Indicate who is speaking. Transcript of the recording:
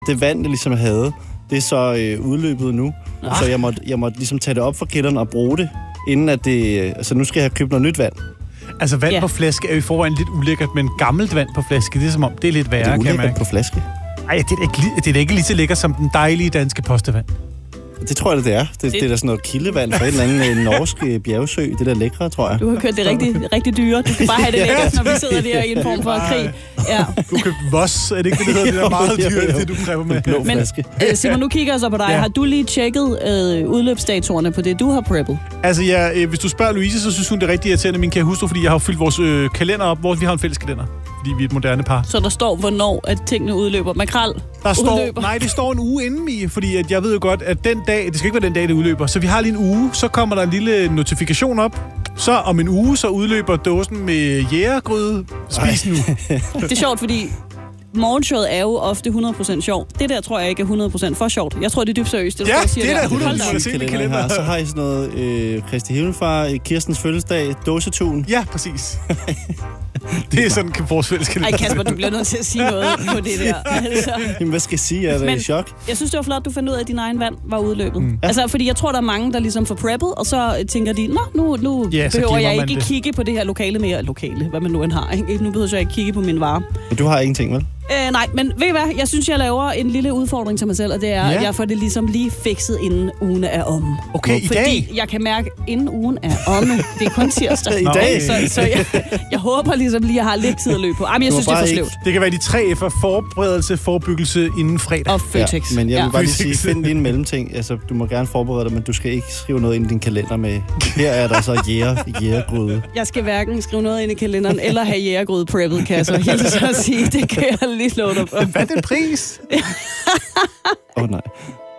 Speaker 1: Det vand, jeg ligesom havde, det er så udløbet nu. Så jeg måtte ligesom tage det op fra kælderen og bruge det, inden at det... altså nu skal jeg have købt noget nyt vand.
Speaker 2: Altså vand på flaske er jo i forvejen lidt ulækkert, men gammelt vand på flaske, det er som om, det er lidt værre,
Speaker 1: kan man. På flaske?
Speaker 2: Nej, det er da ikke lige så lækkert som den dejlige danske postevand.
Speaker 1: Det tror jeg, det er. Det er da sådan noget kildevand fra en eller anden norsk bjergsø. Det der lækre, tror jeg.
Speaker 3: Du har kørt det rigtig dyre. Du skal bare have det lækkert, når vi sidder der i en form for krig. Ja.
Speaker 2: Du har købt Voss, er det ikke det hedder? Det er meget dyrt, det du kræver med.
Speaker 1: Blå flaske.
Speaker 3: Men Simon, nu kigger jeg så på dig. Ja. Har du lige tjekket udløbsdatorerne på det, du har preppet?
Speaker 2: Altså, hvis du spørger Louise, så synes hun, det er rigtig irriterende, min kære hustru, fordi jeg har fyldt vores kalender op, hvor vi har en fælles kalender. Fordi vi er et moderne par.
Speaker 3: Så der står, hvornår at tingene udløber. Makrel udløber.
Speaker 2: Nej, det står en uge inden i, fordi at jeg ved jo godt, at den dag, det skal ikke være den dag, det udløber. Så vi har lige en uge, så kommer der en lille notifikation op. Så om en uge, så udløber dåsen med jægergryde. Spis nu.
Speaker 3: Det er sjovt, fordi morgenshowet er jo ofte 100% sjov. Det der tror jeg ikke er 100% for sjovt. Jeg tror, det er dybt seriøst.
Speaker 2: Det er da 100%
Speaker 1: Så har I sådan noget Kristi Himmelfar, Kirstens fødselsdag, dåsetun.
Speaker 2: Ja, præcis. Det er sådan vores fælles kalender.
Speaker 3: Ej, Kasper, du bliver nødt til at sige noget på det der. Altså.
Speaker 1: Jamen, hvad skal jeg sige? Jeg er i chok.
Speaker 3: Jeg synes, det var flot, at du fandt ud af, at din egen vand var udløbet. Altså, fordi jeg tror, der er mange, der ligesom får preppet, og så tænker de, nu behøver jeg ikke kigge på det her lokale mere. Lokale, hvad man nu end har. Ikke? Nu behøver jeg ikke kigge på min vare.
Speaker 1: Men du har ingenting, vel?
Speaker 3: Nej, men ved I hvad? Jeg synes, jeg laver en lille udfordring til mig selv, og det er, at jeg får det ligesom lige fikset, inden ugen er om.
Speaker 2: Okay, i dag?
Speaker 3: Fordi jeg kan mærke, inden ugen er omme. Det er kun tirsdag.
Speaker 1: I dag?
Speaker 3: Så jeg håber ligesom lige, at jeg har lidt tid at løbe på. Men jeg synes, det er for sløvt.
Speaker 2: Det kan være de 3 F'er: forberedelse, forebyggelse inden fredag.
Speaker 3: Og Føtex.
Speaker 1: Ja, men jeg vil bare lige sige, find lige en mellemting. Altså, du må gerne forberede dig, men du skal ikke skrive noget ind i din kalender med, her er der så jægergryde.
Speaker 3: Jeg skal hverken skrive noget ind i kalenderen, eller have jægergryde preppet, kan jeg så helt så sige. Det kan jeg lige slå dig på.
Speaker 2: Hvad er den pris?
Speaker 1: Nej.